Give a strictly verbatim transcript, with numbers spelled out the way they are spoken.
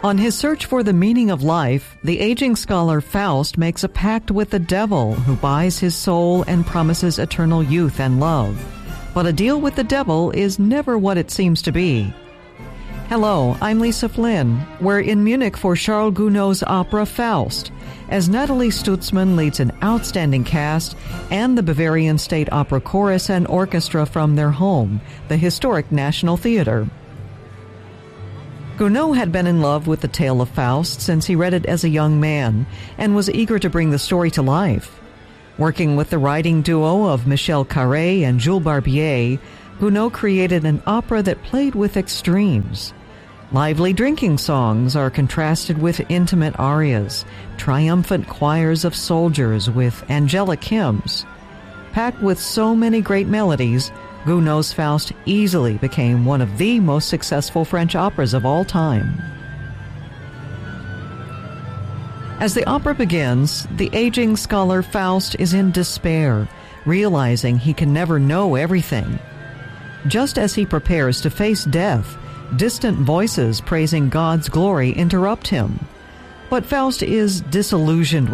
On his search for the meaning of life, the aging scholar Faust makes a pact with the devil, who buys his soul and promises eternal youth and love. But a deal with the devil is never what it seems to be. Hello, I'm Lisa Flynn. We're in Munich for Charles Gounod's opera Faust, as Natalie Stutzmann leads an outstanding cast and the Bavarian State Opera Chorus and Orchestra from their home, the historic National Theater. Gounod had been in love with the tale of Faust since he read it as a young man and was eager to bring the story to life. Working with the writing duo of Michel Carré and Jules Barbier, Gounod created an opera that played with extremes. Lively drinking songs are contrasted with intimate arias, triumphant choirs of soldiers with angelic hymns. Packed with so many great melodies, Gounod's Faust easily became one of the most successful French operas of all time. As the opera begins, the aging scholar Faust is in despair, realizing he can never know everything. Just as he prepares to face death, distant voices praising God's glory interrupt him. But Faust is disillusioned with